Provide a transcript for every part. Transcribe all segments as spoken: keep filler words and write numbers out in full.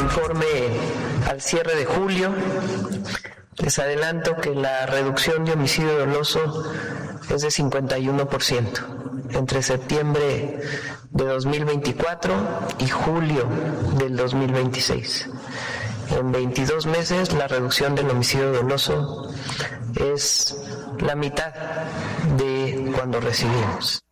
informe al cierre de julio. Les adelanto que la reducción de homicidio doloso es de cincuenta y uno por ciento entre septiembre de dos mil veinticuatro y julio del dos mil veintiséis. En veintidós meses la reducción del homicidio doloso es la mitad de cuando recibimos.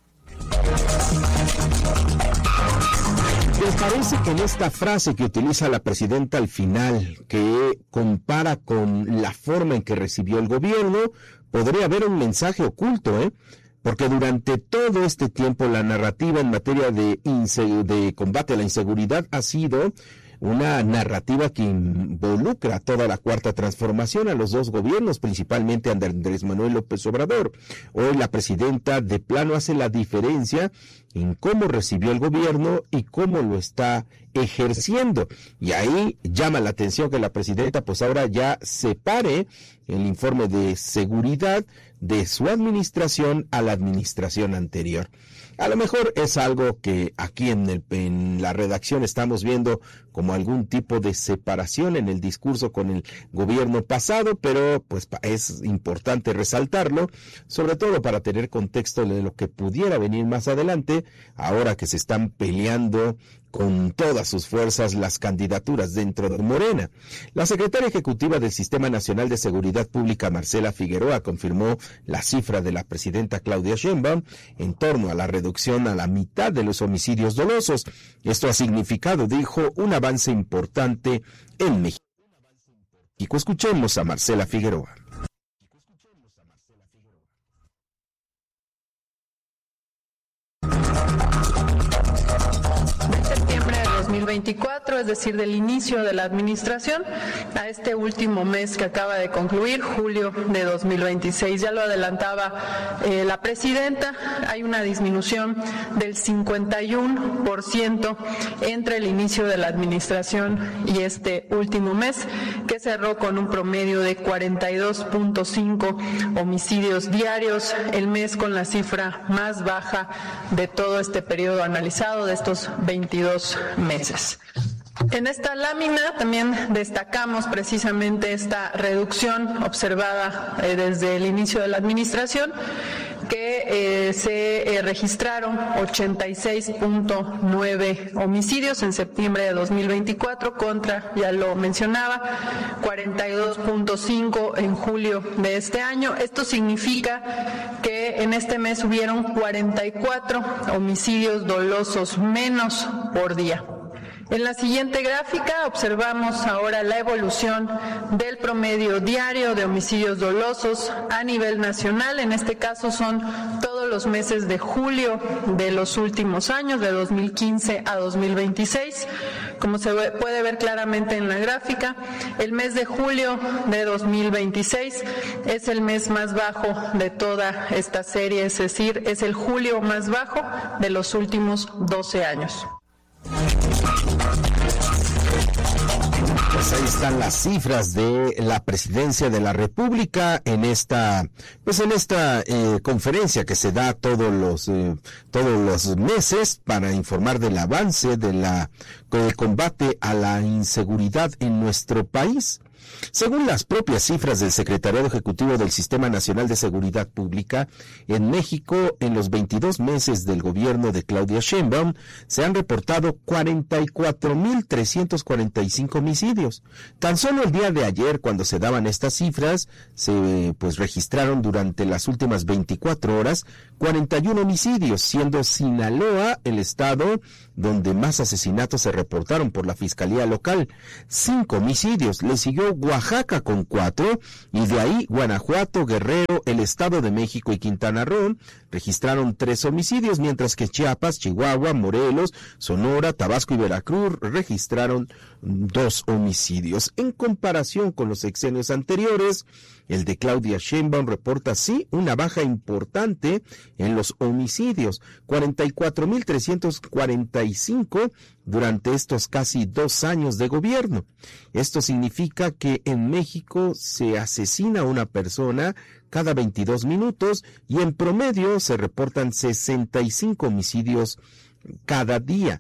¿Les parece que en esta frase que utiliza la presidenta al final, que compara con la forma en que recibió el gobierno, podría haber un mensaje oculto, eh? Porque durante todo este tiempo la narrativa en materia de, inse- de combate a la inseguridad ha sido una narrativa que involucra a toda la Cuarta Transformación, a los dos gobiernos, principalmente a Andrés Manuel López Obrador. Hoy la presidenta de plano hace la diferencia en cómo recibió el gobierno y cómo lo está ejerciendo. Y ahí llama la atención que la presidenta pues ahora ya separe el informe de seguridad de su administración a la administración anterior. A lo mejor es algo que aquí en, el, en la redacción estamos viendo como algún tipo de separación en el discurso con el gobierno pasado, pero pues es importante resaltarlo, sobre todo para tener contexto de lo que pudiera venir más adelante, ahora que se están peleando con todas sus fuerzas las candidaturas dentro de Morena. La secretaria ejecutiva del Sistema Nacional de Seguridad Pública, Marcela Figueroa, confirmó la cifra de la presidenta Claudia Sheinbaum en torno a la reducción a la mitad de los homicidios dolosos. Esto ha significado, dijo, un avance importante en México. Escuchemos a Marcela Figueroa. dos mil veinticuatro, es decir, del inicio de la administración a este último mes que acaba de concluir, julio de dos mil veintiséis. Ya lo adelantaba eh, la presidenta, hay una disminución del cincuenta y uno por ciento entre el inicio de la administración y este último mes, que cerró con un promedio de cuarenta y dos punto cinco homicidios diarios, el mes con la cifra más baja de todo este periodo analizado, de estos veintidós meses. En esta lámina también destacamos precisamente esta reducción observada eh, desde el inicio de la administración, que eh, se eh, registraron ochenta y seis punto nueve homicidios en septiembre de dos mil veinticuatro contra, ya lo mencionaba, cuarenta y dos punto cinco en julio de este año. Esto significa que en este mes hubieron cuarenta y cuatro homicidios dolosos menos por día. En la siguiente gráfica observamos ahora la evolución del promedio diario de homicidios dolosos a nivel nacional. En este caso son todos los meses de julio de los últimos años, de dos mil quince a dos mil veintiséis. Como se puede ver claramente en la gráfica, el mes de julio de dos mil veintiséis es el mes más bajo de toda esta serie, es decir, es el julio más bajo de los últimos doce años. Pues ahí están las cifras de la Presidencia de la República en esta, pues en esta eh, conferencia que se da todos los eh, todos los meses para informar del avance de la del combate a la inseguridad en nuestro país. Según las propias cifras del Secretariado Ejecutivo del Sistema Nacional de Seguridad Pública, en México, en los veintidós meses del gobierno de Claudia Sheinbaum, se han reportado cuarenta y cuatro mil trescientos cuarenta y cinco homicidios. Tan solo el día de ayer, cuando se daban estas cifras, se pues registraron durante las últimas veinticuatro horas cuarenta y uno homicidios, siendo Sinaloa el estado donde más asesinatos se reportaron por la Fiscalía Local. Cinco homicidios. Le siguió Oaxaca con cuatro, y de ahí Guanajuato, Guerrero, el Estado de México y Quintana Roo registraron tres homicidios, mientras que Chiapas, Chihuahua, Morelos, Sonora, Tabasco y Veracruz registraron dos homicidios. En comparación con los sexenios anteriores, el de Claudia Sheinbaum reporta sí una baja importante en los homicidios, cuarenta y cuatro mil trescientos cuarenta y cinco durante estos casi dos años de gobierno. Esto significa que en México se asesina a una persona cada veintidós minutos y en promedio se reportan sesenta y cinco homicidios cada día.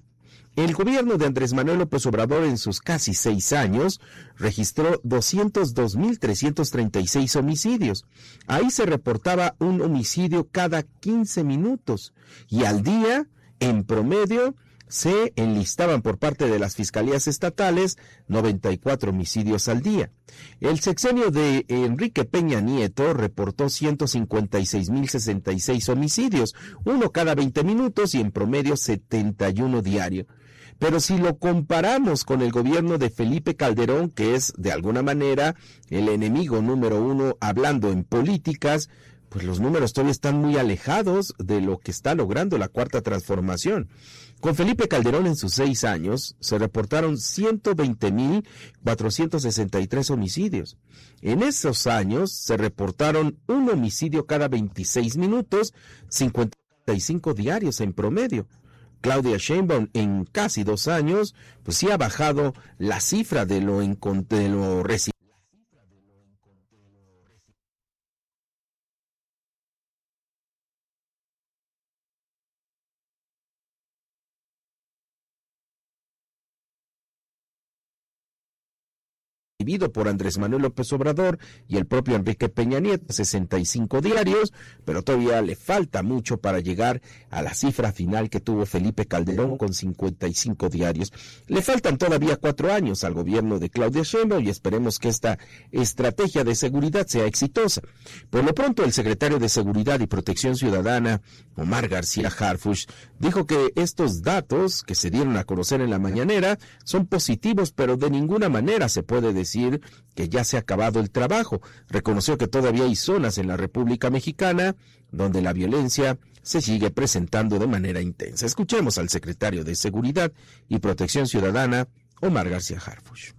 El gobierno de Andrés Manuel López Obrador en sus casi seis años registró doscientos dos mil trescientos treinta y seis homicidios. Ahí se reportaba un homicidio cada quince minutos y al día, en promedio, se enlistaban por parte de las fiscalías estatales noventa y cuatro homicidios al día. El sexenio de Enrique Peña Nieto reportó ciento cincuenta y seis mil sesenta y seis homicidios, uno cada veinte minutos y en promedio setenta y uno diario. Pero si lo comparamos con el gobierno de Felipe Calderón, que es de alguna manera el enemigo número uno hablando en políticas, pues los números todavía están muy alejados de lo que está logrando la Cuarta Transformación. Con Felipe Calderón en sus seis años se reportaron ciento veinte mil cuatrocientos sesenta y tres homicidios. En esos años se reportaron un homicidio cada veintiséis minutos, cincuenta y cinco diarios en promedio. Claudia Sheinbaum en casi dos años, pues sí ha bajado la cifra de lo, de lo recibido. Por Andrés Manuel López Obrador y el propio Enrique Peña Nieto, sesenta y cinco diarios, pero todavía le falta mucho para llegar a la cifra final que tuvo Felipe Calderón con cincuenta y cinco diarios. Le faltan todavía cuatro años al gobierno de Claudia Sheinbaum y esperemos que esta estrategia de seguridad sea exitosa. Por lo pronto, el secretario de Seguridad y Protección Ciudadana, Omar García Harfuch, dijo que estos datos que se dieron a conocer en la mañanera son positivos, pero de ninguna manera se puede decir que ya se ha acabado el trabajo. Reconoció que todavía hay zonas en la República Mexicana donde la violencia se sigue presentando de manera intensa. Escuchemos al secretario de Seguridad y Protección Ciudadana, Omar García Harfuch.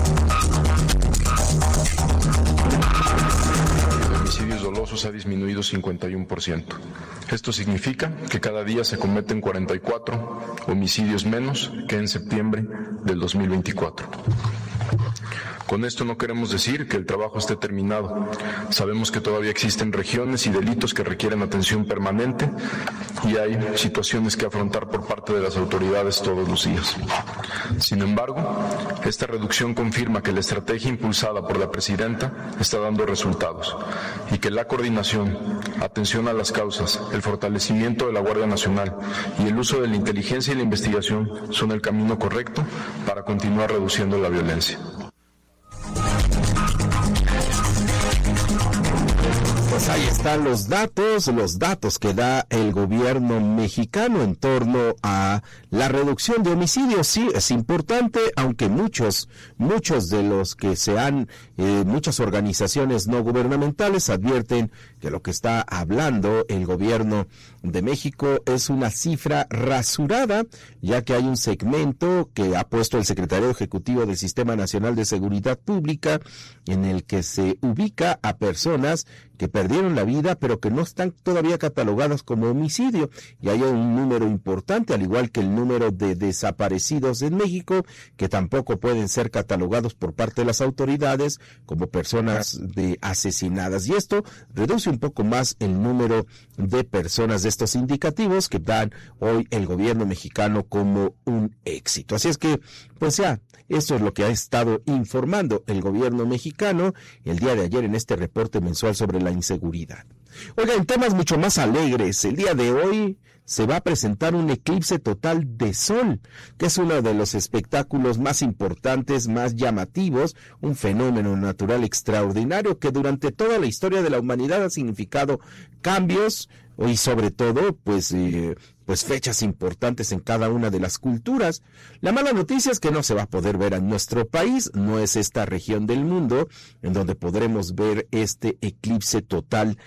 Homicidios dolosos ha disminuido cincuenta y uno por ciento. Esto significa que cada día se cometen cuarenta y cuatro homicidios menos que en septiembre del dos mil veinticuatro. Con esto no queremos decir que el trabajo esté terminado. Sabemos que todavía existen regiones y delitos que requieren atención permanente y hay situaciones que afrontar por parte de las autoridades todos los días. Sin embargo, esta reducción confirma que la estrategia impulsada por la presidenta está dando resultados y que la coordinación, atención a las causas, el fortalecimiento de la Guardia Nacional y el uso de la inteligencia y la investigación son el camino correcto para continuar reduciendo la violencia. Pues ahí están los datos, los datos que da el gobierno mexicano en torno a la reducción de homicidios. Sí, es importante, aunque muchos, muchos de los que se han, eh, muchas organizaciones no gubernamentales advierten que lo que está hablando el gobierno de México es una cifra rasurada, ya que hay un segmento que ha puesto el secretario ejecutivo del Sistema Nacional de Seguridad Pública, en el que se ubica a personas que perdieron la vida, pero que no están todavía catalogadas como homicidio. Y hay un número importante, al igual que el número de desaparecidos en México, que tampoco pueden ser catalogados por parte de las autoridades como personas de asesinadas. Y esto reduce un poco más el número de personas de estos indicativos que dan hoy el gobierno mexicano como un éxito. Así es que, pues ya, eso es lo que ha estado informando el gobierno mexicano el día de ayer en este reporte mensual sobre la inseguridad. Oiga, en temas mucho más alegres, el día de hoy se va a presentar un eclipse total de sol, que es uno de los espectáculos más importantes, más llamativos, un fenómeno natural extraordinario que durante toda la historia de la humanidad ha significado cambios y sobre todo, pues, eh, pues fechas importantes en cada una de las culturas. La mala noticia es que no se va a poder ver en nuestro país, no es esta región del mundo en donde podremos ver este eclipse total